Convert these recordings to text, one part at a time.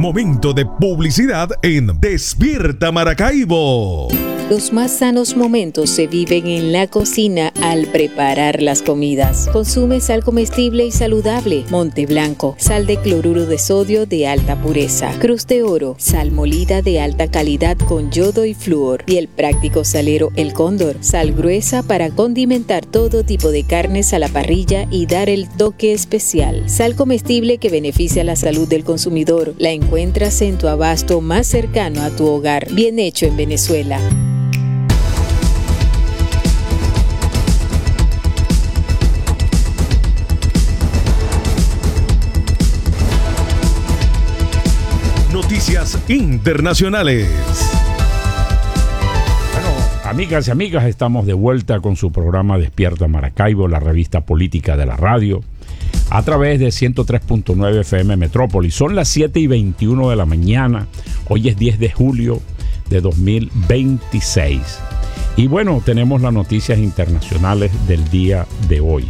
Momento de publicidad en Despierta Maracaibo. Los más sanos momentos se viven en la cocina al preparar las comidas. Consume sal comestible y saludable Monte Blanco, sal de cloruro de sodio de alta pureza, Cruz de Oro, sal molida de alta calidad con yodo y flúor, y el práctico salero El Cóndor, sal gruesa para condimentar todo tipo de carnes a la parrilla y dar el toque especial. Sal comestible que beneficia la salud del consumidor. La encuentras en tu abasto más cercano a tu hogar. Bien hecho en Venezuela. Noticias internacionales. Bueno, amigas y amigas, estamos de vuelta con su programa Despierta Maracaibo, la revista política de la radio, a través de 103.9 FM Metrópolis. Son las 7:21 de la mañana. Hoy es 10 de julio de 2026. Y bueno, tenemos las noticias internacionales del día de hoy.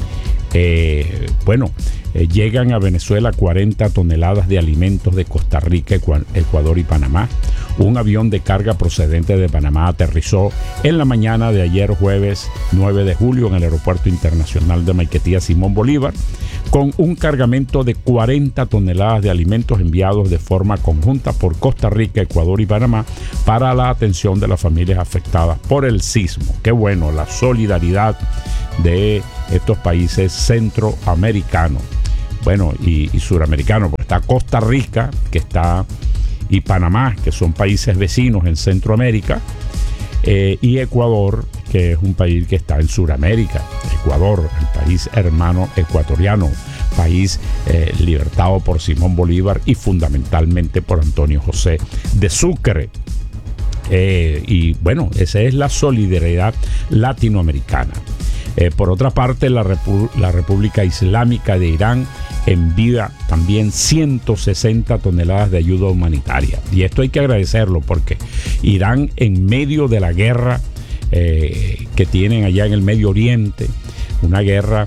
Llegan a Venezuela 40 toneladas de alimentos de Costa Rica, Ecuador y Panamá. Un avión de carga procedente de Panamá aterrizó en la mañana de ayer jueves 9 de julio en el Aeropuerto Internacional de Maiquetía Simón Bolívar con un cargamento de 40 toneladas de alimentos enviados de forma conjunta por Costa Rica, Ecuador y Panamá para la atención de las familias afectadas por el sismo. Qué bueno, la solidaridad de estos países centroamericanos. Bueno, y suramericanos, porque está Costa Rica, y Panamá, que son países vecinos en Centroamérica, y Ecuador, que es un país que está en Suramérica. Ecuador, el país hermano ecuatoriano, país libertado por Simón Bolívar y fundamentalmente por Antonio José de Sucre. Y bueno, esa es la solidaridad latinoamericana. Por otra parte, la República Islámica de Irán envía también 160 toneladas de ayuda humanitaria. Y esto hay que agradecerlo porque Irán, en medio de la guerra que tienen allá en el Medio Oriente, una guerra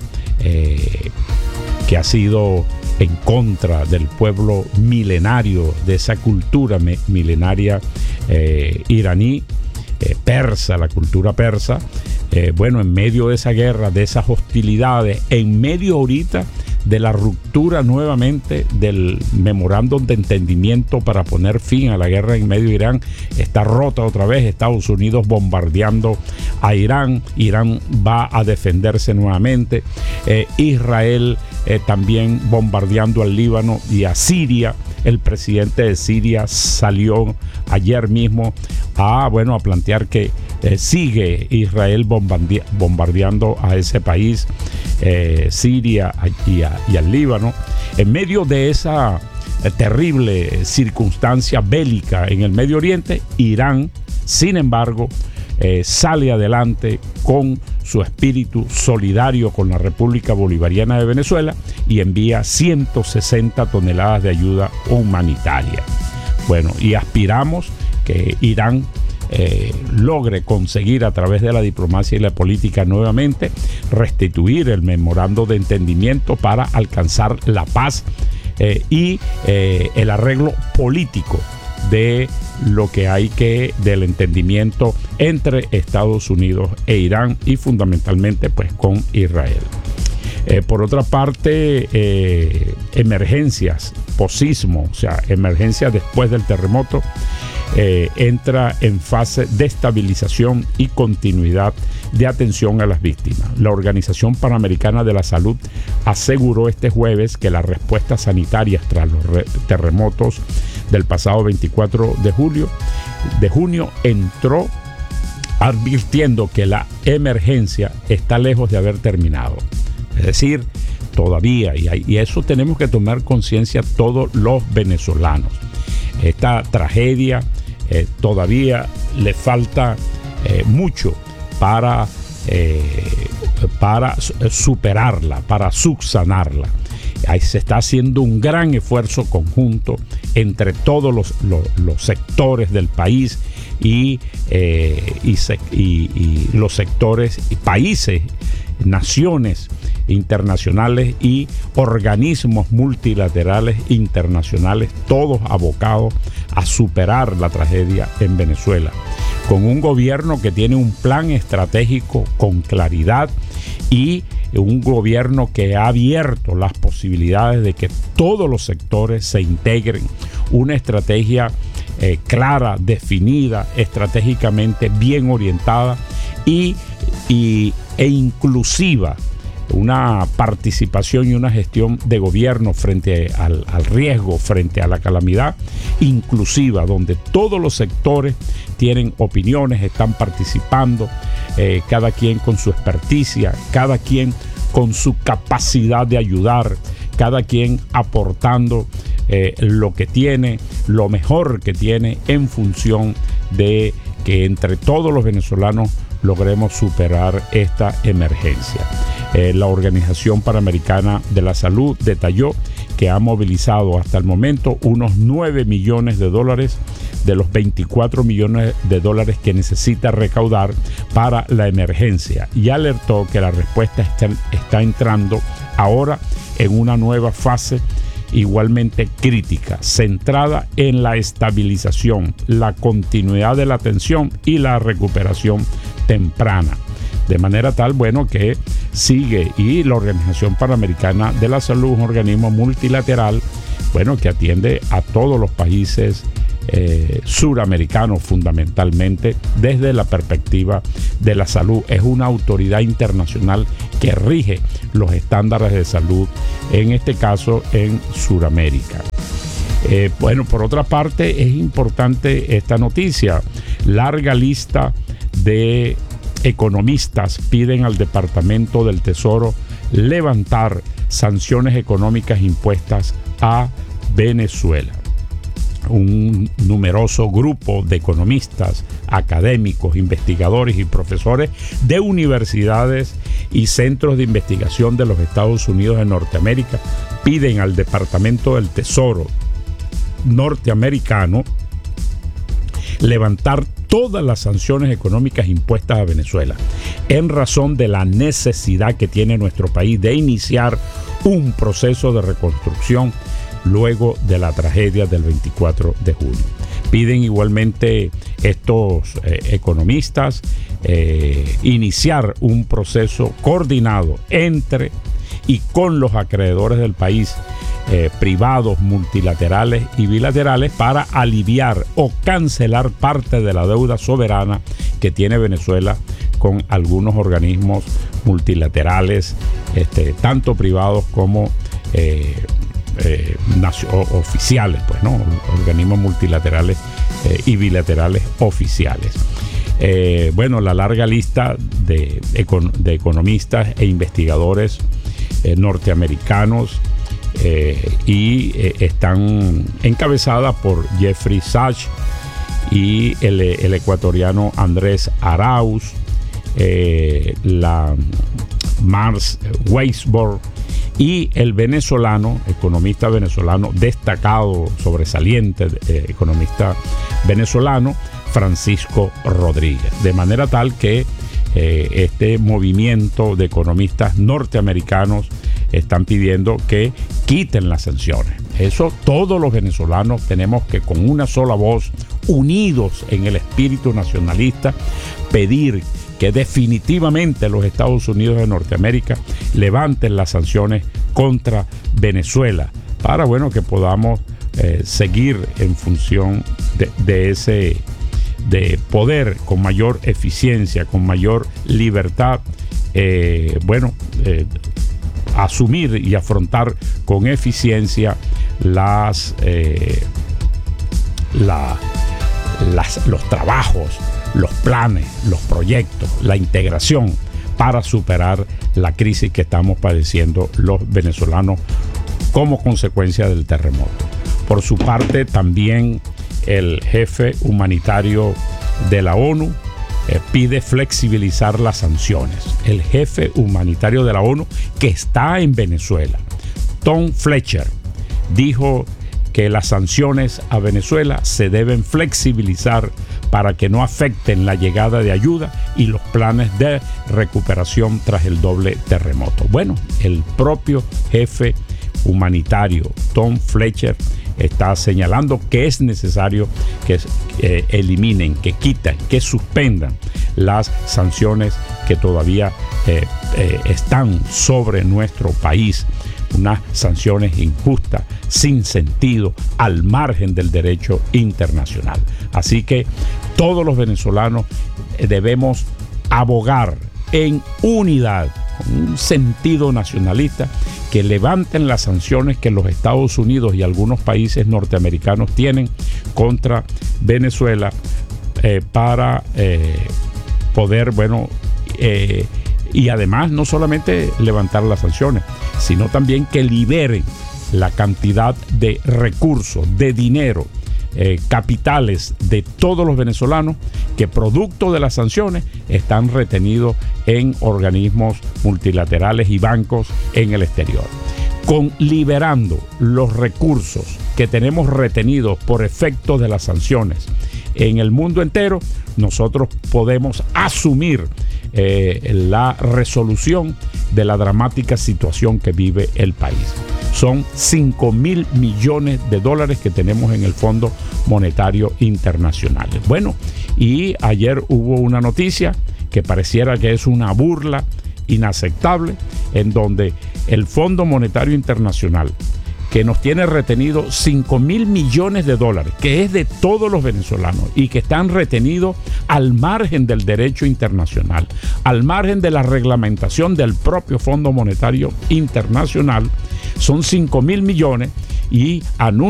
que ha sido en contra del pueblo milenario, de esa cultura milenaria iraní, persa, la cultura persa. En medio de esa guerra, de esas hostilidades, en medio ahorita de la ruptura nuevamente del memorándum de entendimiento para poner fin a la guerra en medio de Irán, está rota otra vez. Estados Unidos bombardeando a Irán. Irán va a defenderse nuevamente. Israel también bombardeando al Líbano y a Siria. El presidente de Siria salió ayer mismo a plantear que sigue Israel bombardeando a ese país, Siria y al Líbano. En medio de esa terrible circunstancia bélica en el Medio Oriente, Irán, sin embargo, sale adelante con su espíritu solidario con la República Bolivariana de Venezuela y envía 160 toneladas de ayuda humanitaria. Bueno, y aspiramos que Irán logre conseguir a través de la diplomacia y la política nuevamente restituir el memorando de entendimiento para alcanzar la paz y el arreglo político de lo que hay del entendimiento entre Estados Unidos e Irán y fundamentalmente pues con Israel. Por otra parte, emergencias posismo, o sea, emergencias después del terremoto, entra en fase de estabilización y continuidad de atención a las víctimas. La Organización Panamericana de la Salud aseguró este jueves que las respuestas sanitarias tras los terremotos del pasado 24 de junio entró advirtiendo que la emergencia está lejos de haber terminado. Es decir, todavía, y eso tenemos que tomar conciencia todos los venezolanos. Esta tragedia todavía le falta mucho para superarla, para subsanarla. Ahí se está haciendo un gran esfuerzo conjunto entre todos los sectores del país y los sectores y países naciones internacionales y organismos multilaterales internacionales, todos abocados a superar la tragedia en Venezuela, con un gobierno que tiene un plan estratégico con claridad y un gobierno que ha abierto las posibilidades de que todos los sectores se integren, una estrategia clara, definida, estratégicamente bien orientada e inclusiva, una participación y una gestión de gobierno frente al riesgo, frente a la calamidad inclusiva, donde todos los sectores tienen opiniones, están participando, cada quien con su experticia, cada quien con su capacidad de ayudar, cada quien aportando lo que tiene, lo mejor que tiene, en función de que entre todos los venezolanos logremos superar esta emergencia. La Organización Panamericana de la Salud detalló que ha movilizado hasta el momento unos 9 millones de dólares de los 24 millones de dólares que necesita recaudar para la emergencia, y alertó que la respuesta está entrando ahora en una nueva fase igualmente crítica, centrada en la estabilización, la continuidad de la atención y la recuperación temprana. De manera tal, bueno, que sigue, y la Organización Panamericana de la Salud, un organismo multilateral, bueno, que atiende a todos los países suramericanos fundamentalmente desde la perspectiva de la salud. Es una autoridad internacional que rige los estándares de salud, en este caso en Suramérica. Bueno, por otra parte, es importante esta noticia. Larga lista de economistas piden al Departamento del Tesoro levantar sanciones económicas impuestas a Venezuela. Un numeroso grupo de economistas, académicos, investigadores y profesores de universidades y centros de investigación de los Estados Unidos de Norteamérica piden al Departamento del Tesoro norteamericano levantar todas las sanciones económicas impuestas a Venezuela, en razón de la necesidad que tiene nuestro país de iniciar un proceso de reconstrucción luego de la tragedia del 24 de junio. Piden igualmente estos economistas iniciar un proceso coordinado entre y con los acreedores del país, privados, multilaterales y bilaterales, para aliviar o cancelar parte de la deuda soberana que tiene Venezuela con algunos organismos multilaterales, tanto privados como oficiales, pues, ¿no? Organismos multilaterales y bilaterales oficiales. Bueno, la larga lista de economistas e investigadores norteamericanos y están encabezadas por Jeffrey Sachs y el ecuatoriano Andrés Arauz, la Mars Weisbord y el venezolano, economista venezolano destacado, sobresaliente, economista venezolano, Francisco Rodríguez. De manera tal que este movimiento de economistas norteamericanos están pidiendo que quiten las sanciones. Eso todos los venezolanos tenemos que, con una sola voz, unidos en el espíritu nacionalista, pedir que definitivamente los Estados Unidos de Norteamérica levanten las sanciones contra Venezuela, para, bueno, que podamos seguir en función de poder con mayor eficiencia, con mayor libertad, asumir y afrontar con eficiencia los trabajos, los planes, los proyectos, la integración para superar la crisis que estamos padeciendo los venezolanos como consecuencia del terremoto. Por su parte, también el jefe humanitario de la ONU pide flexibilizar las sanciones. El jefe humanitario de la ONU, que está en Venezuela, Tom Fletcher, dijo que las sanciones a Venezuela se deben flexibilizar para que no afecten la llegada de ayuda y los planes de recuperación tras el doble terremoto. Bueno, el propio jefe humanitario Tom Fletcher está señalando que es necesario que eliminen, que quiten, que suspendan las sanciones que todavía están sobre nuestro país. Unas sanciones injustas, sin sentido, al margen del derecho internacional. Así que todos los venezolanos debemos abogar en unidad, con un sentido nacionalista, que levanten las sanciones que los Estados Unidos y algunos países norteamericanos tienen contra Venezuela para poder, y además no solamente levantar las sanciones, sino también que liberen la cantidad de recursos, de dinero, capitales de todos los venezolanos que producto de las sanciones están retenidos en organismos multilaterales y bancos en el exterior. Con liberando los recursos que tenemos retenidos por efecto de las sanciones en el mundo entero, nosotros podemos asumir la resolución de la dramática situación que vive el país. Son 5.000 millones de dólares que tenemos en el Fondo Monetario Internacional. Bueno, y ayer hubo una noticia que pareciera que es una burla inaceptable, en donde el Fondo Monetario Internacional, que nos tiene retenido 5.000 millones de dólares, que es de todos los venezolanos y que están retenidos al margen del derecho internacional, al margen de la reglamentación del propio Fondo Monetario Internacional, son 5.000 millones y anuncia